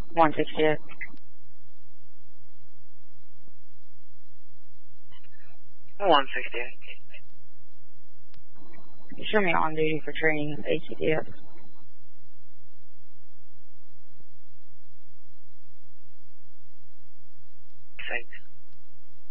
168. You show me on duty for training with ACDS. Thanks.